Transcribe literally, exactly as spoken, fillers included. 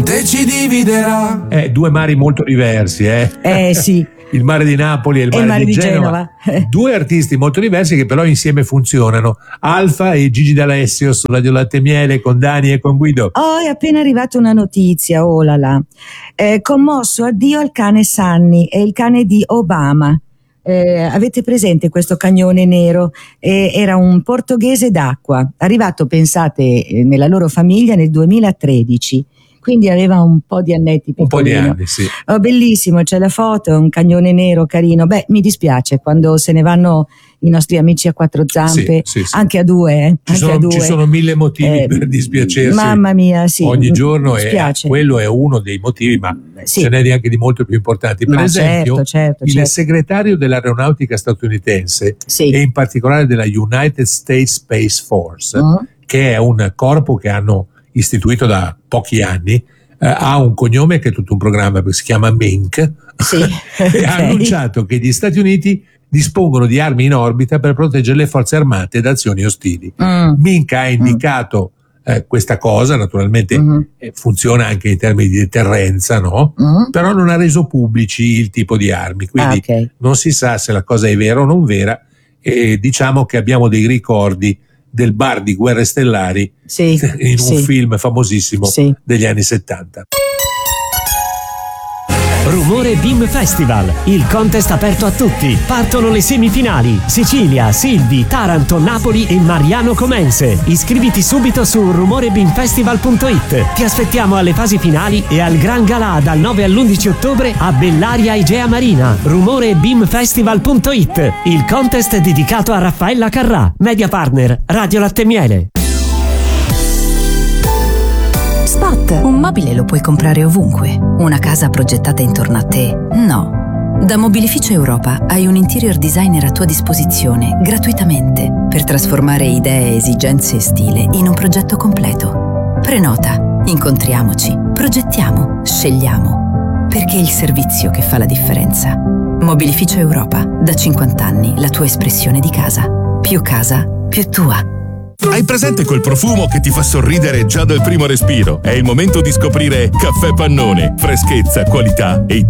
ci dividerà. Eh, due mari molto diversi, eh? Eh sì. Il mare di Napoli e il mare, il mare di, di Genova. Genova. Due artisti molto diversi che però insieme funzionano. Alfa e Gigi D'Alessio su Radio Latte e Miele con Dani e con Guido. Oh, è appena arrivata una notizia, oh là là. Eh, commosso addio al cane Sunny, è il cane di Obama. Eh, avete presente questo cagnone nero? Eh, era un portoghese d'acqua, arrivato, pensate, eh, nella loro famiglia nel duemilatredici. Quindi aveva un po' di annetti piccolino. Un po' di anni, sì. Oh, bellissimo, c'è la foto, è un cagnone nero carino. Beh, mi dispiace quando se ne vanno i nostri amici a quattro zampe, sì, sì, sì. anche a due, eh, Ci, anche sono, a due. ci sono mille motivi Eh, per dispiacersi. Mamma mia, sì. Ogni giorno, mi e quello è uno dei motivi, ma sì. ce n'è anche di molto più importanti. Per Ma esempio, certo, certo, il certo. segretario dell'aeronautica statunitense Sì. e in particolare della United States Space Force, Uh-huh. che è un corpo che hanno istituito da pochi anni, Uh, ha un cognome che è tutto un programma, che si chiama Mink, Sì. e Okay. ha annunciato che gli Stati Uniti dispongono di armi in orbita per proteggere le forze armate da azioni ostili. Mm. Mink ha indicato mm. eh, questa cosa, naturalmente Mm-hmm. eh, funziona anche in termini di deterrenza, no? Mm. Però non ha reso pubblici il tipo di armi, quindi Ah, ok. non si sa se la cosa è vera o non vera, e diciamo che abbiamo dei ricordi del bar di Guerre Stellari Sì, in un sì. film famosissimo Sì. degli anni settanta. Rumore Beam Festival, il contest aperto a tutti. Partono le semifinali: Sicilia, Silvi, Taranto, Napoli e Mariano Comense. Iscriviti subito su rumore beam festival punto it. Ti aspettiamo alle fasi finali e al Gran Galà dal nove all'undici ottobre a Bellaria Igea Marina. rumore beam festival punto it. Il contest è dedicato a Raffaella Carrà, media partner Radio Latte e Miele. Spot. Un mobile lo puoi comprare ovunque. Una casa progettata intorno a te? No. Da Mobilificio Europa hai un interior designer a tua disposizione gratuitamente per trasformare idee, esigenze e stile in un progetto completo. Prenota, incontriamoci, progettiamo, scegliamo. Perché è il servizio che fa la differenza. Mobilificio Europa, da cinquanta anni la tua espressione di casa. Più casa, più tua. Hai presente quel profumo che ti fa sorridere già dal primo respiro? È il momento di scoprire Caffè Pannone. Freschezza, qualità e